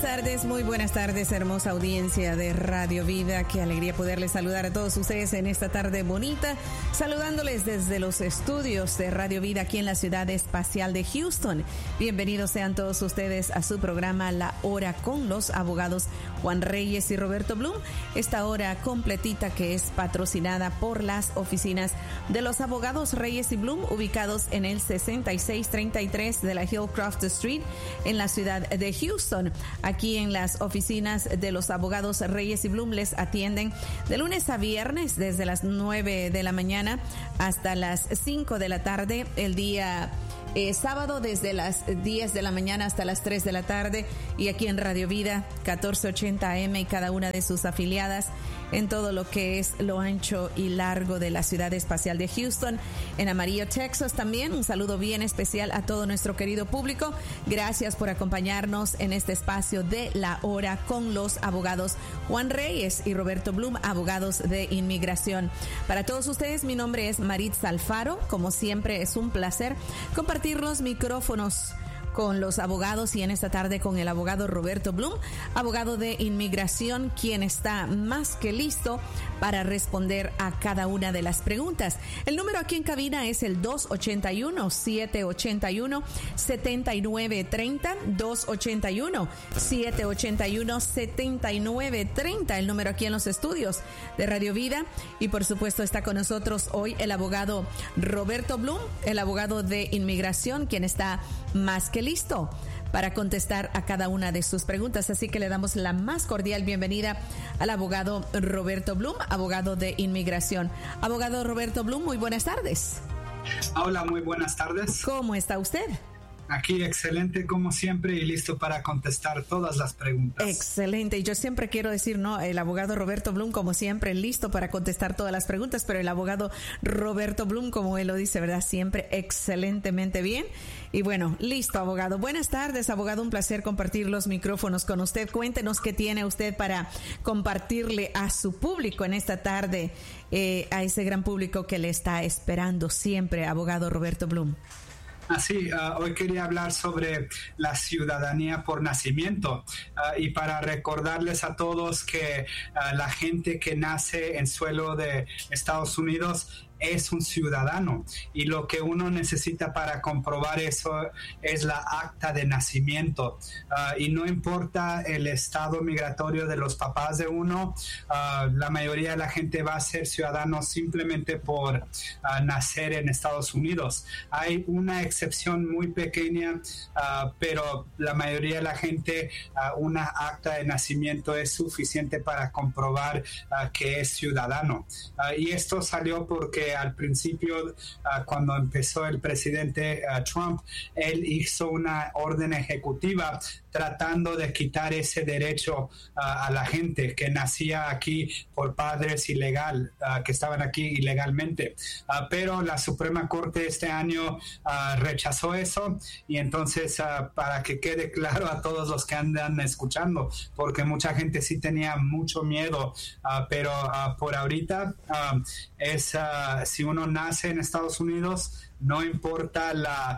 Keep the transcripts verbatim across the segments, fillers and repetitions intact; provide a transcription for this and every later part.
tardes, muy buenas tardes, hermosa audiencia de Radio Vida. Qué alegría poderles saludar a todos ustedes en esta tarde bonita, saludándoles desde los estudios de Radio Vida aquí en la ciudad espacial de Houston. Bienvenidos sean todos ustedes a su programa La Hora con los abogados Juan Reyes y Roberto Blum. Esta hora completita que es patrocinada por las oficinas de los abogados Reyes y Blum, ubicados en el sesenta y seis treinta y tres de la Hillcroft Street en la ciudad de Houston. Aquí en las oficinas de los abogados Reyes y Blum les atienden de lunes a viernes desde las nueve de la mañana hasta las cinco de la tarde. El día eh, sábado desde las diez de la mañana hasta las tres de la tarde. Y aquí en Radio Vida catorce ochenta A M y cada una de sus afiliadas en todo lo que es lo ancho y largo de la ciudad espacial de Houston, en Amarillo, Texas también. Un saludo bien especial a todo nuestro querido público. Gracias por acompañarnos en este espacio de La Hora con los abogados Juan Reyes y Roberto Blum, abogados de inmigración. Para todos ustedes, mi nombre es Maritza Alfaro. Como siempre, es un placer compartir los micrófonos con los abogados y en esta tarde con el abogado Roberto Blum, abogado de inmigración, quien está más que listo para responder a cada una de las preguntas. El número aquí en cabina es el dos ocho uno, siete ocho uno, siete nueve tres cero, dos ocho uno, siete ocho uno, siete nueve tres cero, el número aquí en los estudios de Radio Vida. Y por supuesto está con nosotros hoy el abogado Roberto Blum, el abogado de inmigración, quien está más que listo para contestar a cada una de sus preguntas. Así que le damos la más cordial bienvenida al abogado Roberto Blum, abogado de inmigración. Abogado Roberto Blum, muy buenas tardes. Hola, muy buenas tardes. ¿Cómo está usted? Aquí excelente como siempre y listo para contestar todas las preguntas. Excelente. Y yo siempre quiero decir, no, el abogado Roberto Blum como siempre listo para contestar todas las preguntas, pero el abogado Roberto Blum, como él lo dice, ¿verdad? Siempre excelentemente bien. Y bueno, listo, abogado. Buenas tardes, abogado. Un placer compartir los micrófonos con usted. Cuéntenos qué tiene usted para compartirle a su público en esta tarde, eh, a ese gran público que le está esperando siempre, abogado Roberto Blum. Así, uh, hoy quería hablar sobre la ciudadanía por nacimiento uh, y para recordarles a todos que uh, la gente que nace en suelo de Estados Unidos es un ciudadano y lo que uno necesita para comprobar eso es la acta de nacimiento uh, y no importa el estado migratorio de los papás de uno, uh, la mayoría de la gente va a ser ciudadano simplemente por uh, nacer en Estados Unidos. Hay una excepción muy pequeña, uh, pero la mayoría de la gente, uh, una acta de nacimiento es suficiente para comprobar uh, que es ciudadano. Uh, y esto salió porque al principio, uh, cuando empezó el presidente uh, Trump, él hizo una orden ejecutiva tratando de quitar ese derecho uh, a la gente que nacía aquí por padres ilegal, uh, que estaban aquí ilegalmente. Uh, pero la Suprema Corte este año uh, rechazó eso y entonces uh, para que quede claro a todos los que andan escuchando, porque mucha gente sí tenía mucho miedo, uh, pero uh, por ahorita uh, es uh, si uno nace en Estados Unidos, no importa la,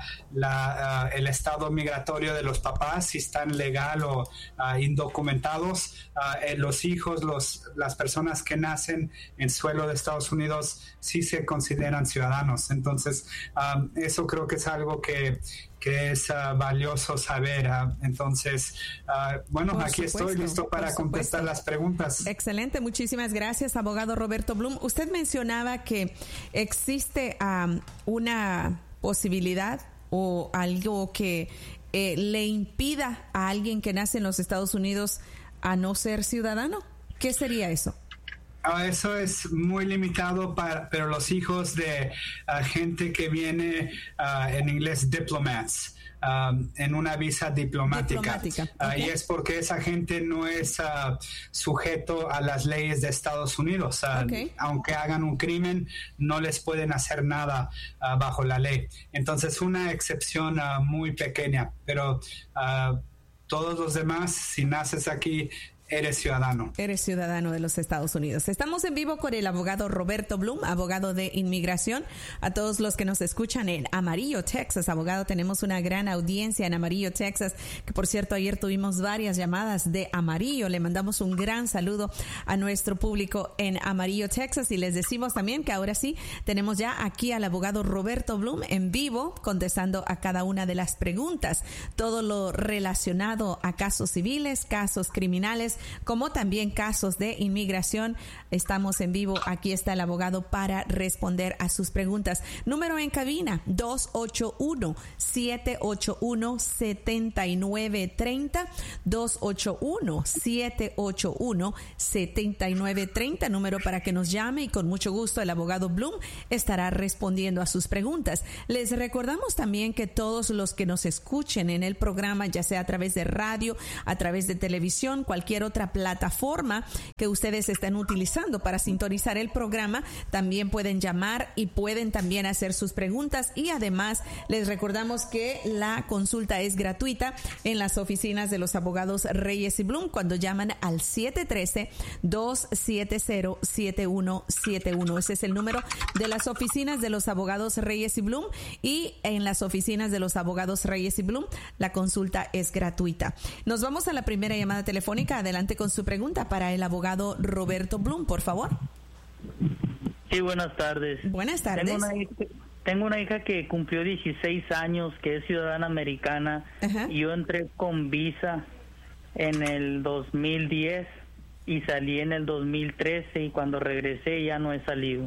la, uh, el estado migratorio de los papás, si están legal o uh, indocumentados, uh, eh, los hijos, los, las personas que nacen en suelo de Estados Unidos sí se consideran ciudadanos. Entonces, um, eso creo que es algo que, que es uh, valioso saber. Uh, entonces, uh, bueno, por aquí supuesto, estoy listo para contestar las preguntas. Excelente, muchísimas gracias, abogado Roberto Blum. Usted mencionaba que existe um, una posibilidad o algo que eh, le impida a alguien que nace en los Estados Unidos a no ser ciudadano. ¿Qué sería eso? Uh, eso es muy limitado, para, pero los hijos de uh, gente que viene uh, en inglés diplomats, um, en una visa diplomática. diplomática. Uh, okay. Y es porque esa gente no es uh, sujeto a las leyes de Estados Unidos. Uh, okay. Aunque hagan un crimen, no les pueden hacer nada uh, bajo la ley. Entonces, una excepción uh, muy pequeña, pero uh, todos los demás, si naces aquí eres ciudadano. Eres ciudadano de los Estados Unidos. Estamos en vivo con el abogado Roberto Bloom, abogado de inmigración. A todos los que nos escuchan en Amarillo, Texas, abogado, tenemos una gran audiencia en Amarillo, Texas, que por cierto ayer tuvimos varias llamadas de Amarillo. Le mandamos un gran saludo a nuestro público en Amarillo, Texas, y les decimos también que ahora sí tenemos ya aquí al abogado Roberto Bloom en vivo contestando a cada una de las preguntas, todo lo relacionado a casos civiles, casos criminales, como también casos de inmigración. Estamos en vivo. Aquí está el abogado para responder a sus preguntas. Número en cabina dos ocho uno, siete ocho uno, siete nueve tres cero, dos ocho uno, siete ocho uno, siete nueve tres cero, número para que nos llame, y con mucho gusto el abogado Bloom estará respondiendo a sus preguntas. Les recordamos también que todos los que nos escuchen en el programa, ya sea a través de radio, a través de televisión, cualquier otra plataforma que ustedes estén utilizando para sintonizar el programa, también pueden llamar y pueden también hacer sus preguntas. Y además les recordamos que la consulta es gratuita en las oficinas de los abogados Reyes y Bloom cuando llaman al siete uno tres, dos siete cero, siete uno siete uno. Ese es el número de las oficinas de los abogados Reyes y Bloom, y en las oficinas de los abogados Reyes y Bloom la consulta es gratuita. Nos vamos a la primera llamada telefónica. Adelante con su pregunta para el abogado Roberto Bloom, por favor. Sí, buenas tardes. Buenas tardes. Tengo una hija, tengo una hija que cumplió dieciséis años, que es ciudadana americana. Ajá. Y yo entré con visa en el dos mil diez y salí en el dos mil trece, y cuando regresé ya no he salido.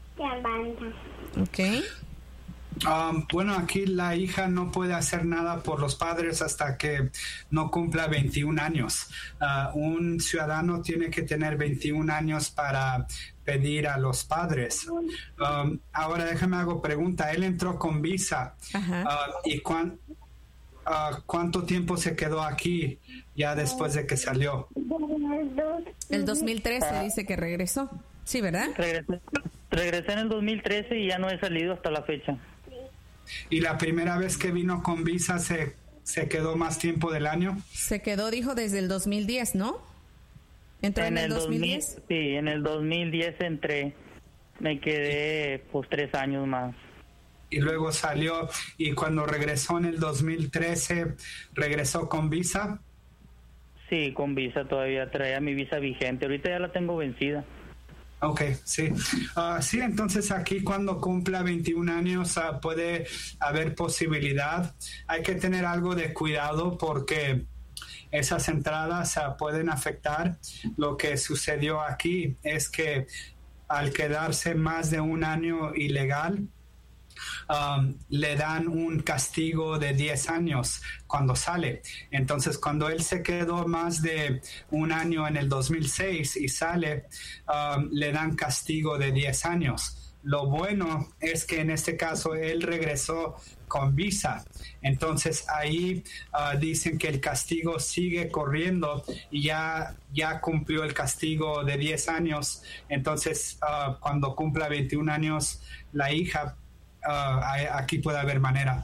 Ok. Um, bueno, aquí la hija no puede hacer nada por los padres hasta que no cumpla veintiún años. Uh, un ciudadano tiene que tener veintiún años para pedir a los padres. Um, ahora déjame hago pregunta. Él entró con visa. Uh, ¿Y cuán, uh, cuánto tiempo se quedó aquí ya después de que salió? El dos mil trece dice que regresó. Sí, ¿verdad? Regresé, regresé en el dos mil trece y ya no he salido hasta la fecha. ¿Y la primera vez que vino con visa se, se quedó más tiempo del año? Se quedó, dijo, desde el dos mil diez, ¿no? ¿Entró en, en el dos mil diez? dos mil, sí, en el dos mil diez entré. Me quedé pues tres años más. Y luego salió, y cuando regresó en el dos mil trece, ¿regresó con visa? Sí, con visa, todavía traía mi visa vigente. Ahorita ya la tengo vencida. Ok, sí. Uh, sí, entonces aquí cuando cumpla veintiún años uh, puede haber posibilidad. Hay que tener algo de cuidado porque esas entradas uh, pueden afectar. Lo que sucedió aquí es que al quedarse más de un año ilegal, Um, le dan un castigo de diez años cuando sale. Entonces, cuando él se quedó más de un año en el dos mil seis y sale, um, le dan castigo de diez años. Lo bueno es que en este caso él regresó con visa. Entonces, ahí uh, dicen que el castigo sigue corriendo y ya, ya cumplió el castigo de diez años. Entonces, uh, cuando cumpla veintiún años, la hija Uh, aquí puede haber manera.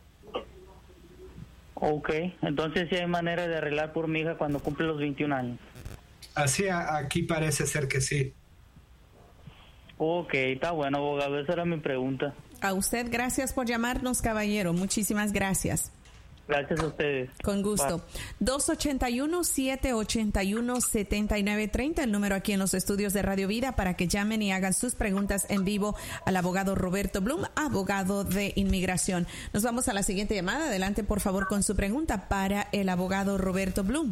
Ok, entonces sí hay manera de arreglar por mi hija cuando cumple los veintiún años. Así a, aquí parece ser que sí. Ok, está bueno, abogado, esa era mi pregunta. A usted, gracias por llamarnos, caballero. Muchísimas gracias. Gracias a ustedes. Con gusto. dos ocho uno, siete ocho uno, siete nueve tres cero, el número aquí en los estudios de Radio Vida para que llamen y hagan sus preguntas en vivo al abogado Roberto Bloom, abogado de inmigración. Nos vamos a la siguiente llamada. Adelante, por favor, con su pregunta para el abogado Roberto Bloom.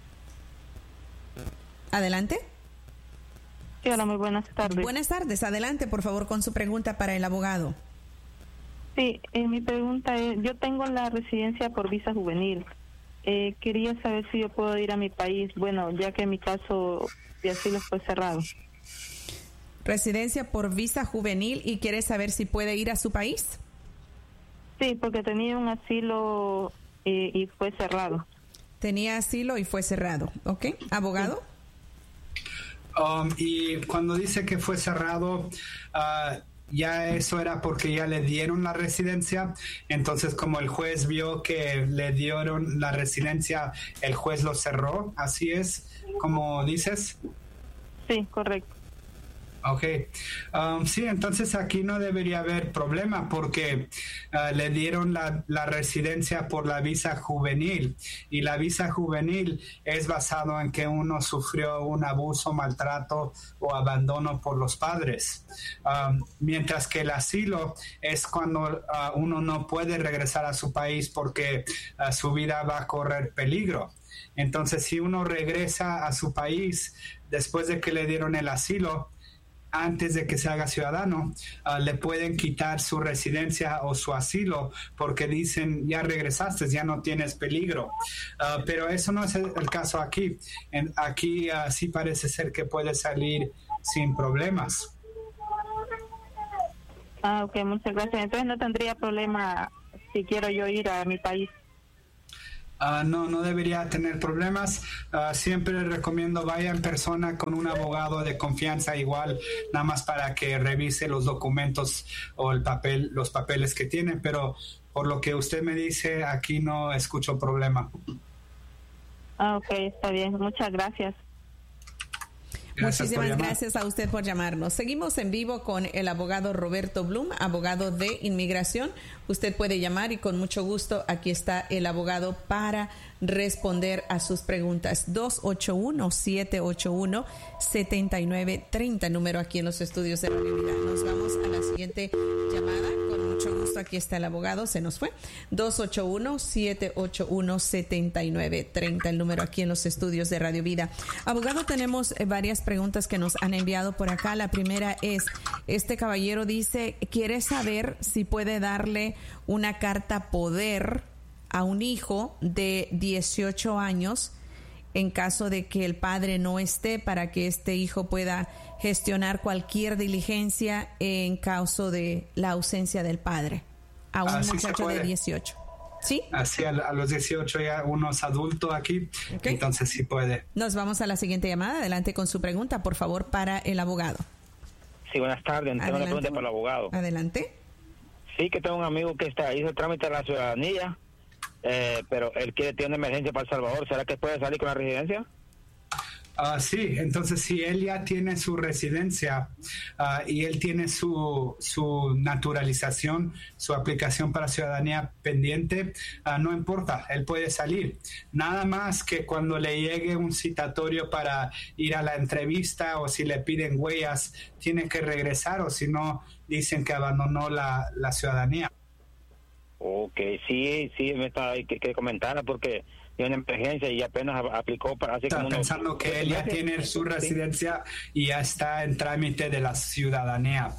Adelante. Sí, hola, muy buenas tardes. Buenas tardes. Adelante, por favor, con su pregunta para el abogado. Sí, eh, mi pregunta es, yo tengo la residencia por visa juvenil. Eh, quería saber si yo puedo ir a mi país, bueno, ya que mi caso de asilo fue cerrado. Residencia por visa juvenil, y quiere saber si puede ir a su país. Sí, porque tenía un asilo eh, y fue cerrado. Tenía asilo y fue cerrado, ¿ok? ¿Abogado? Sí. Um, y cuando dice que fue cerrado, uh, ya eso era porque ya le dieron la residencia. Entonces, como el juez vio que le dieron la residencia, el juez lo cerró. Así es, como dices. Sí, correcto. Ok, um, sí, entonces aquí no debería haber problema porque uh, le dieron la, la residencia por la visa juvenil, y la visa juvenil es basado en que uno sufrió un abuso, maltrato o abandono por los padres, um, mientras que el asilo es cuando uh, uno no puede regresar a su país porque uh, su vida va a correr peligro. Entonces, si uno regresa a su país después de que le dieron el asilo, antes de que se haga ciudadano, uh, le pueden quitar su residencia o su asilo porque dicen, ya regresaste, ya no tienes peligro. Uh, pero eso no es el, el caso aquí. En, aquí uh, sí parece ser que puede salir sin problemas. Ah, ok, muchas gracias. Entonces no tendría problema si quiero yo ir a mi país. Uh, no, no debería tener problemas. Uh, siempre recomiendo vaya en persona con un abogado de confianza igual, nada más para que revise los documentos o el papel, los papeles que tienen, pero por lo que usted me dice, aquí no escucho problema. Ah, ok, está bien. Muchas gracias. Gracias. Muchísimas gracias a usted por llamarnos. Seguimos en vivo con el abogado Roberto Blum, abogado de inmigración. Usted puede llamar y con mucho gusto aquí está el abogado para responder a sus preguntas. dos ocho uno, siete ocho uno, siete nueve tres cero, número aquí en los estudios de Radio Vida. Nos vamos a la siguiente llamada. Con mucho gusto, aquí está el abogado. Se nos fue. dos ocho uno, siete ocho uno, siete nueve tres cero, el número aquí en los estudios de Radio Vida. Abogado, tenemos eh, varias preguntas que nos han enviado por acá. La primera es, este caballero dice, quiere saber si puede darle una carta poder a un hijo de dieciocho años en caso de que el padre no esté, para que este hijo pueda gestionar cualquier diligencia en caso de la ausencia del padre, a un Así muchacho de dieciocho. ¿Sí? Así a, a los dieciocho ya uno es adulto aquí, okay. Entonces sí puede. Nos vamos a la siguiente llamada. Adelante con su pregunta, por favor, para el abogado. Sí, buenas tardes. Tengo una pregunta para el abogado. Adelante. Sí, que tengo un amigo que está hizo el trámite de la ciudadanía, eh, pero él quiere tener una emergencia para El Salvador. ¿Será que puede salir con la residencia? Uh, sí, entonces si él ya tiene su residencia uh, y él tiene su, su naturalización, su aplicación para ciudadanía pendiente, uh, no importa, él puede salir. Nada más que cuando le llegue un citatorio para ir a la entrevista o si le piden huellas, tiene que regresar, o si no, dicen que abandonó la, la ciudadanía. Ok, sí, sí, me está que, que comentara porque tiene una emergencia y apenas aplicó para así está como pensando unos... que él ya tiene su residencia y ya está en trámite de la ciudadanía.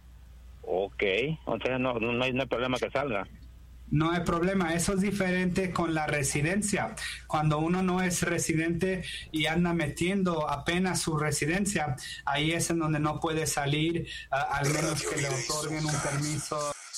Ok, entonces no, no, hay, no hay problema que salga. No hay problema, eso es diferente con la residencia. Cuando uno no es residente y anda metiendo apenas su residencia, ahí es en donde no puede salir, uh, al menos que le otorguen un permiso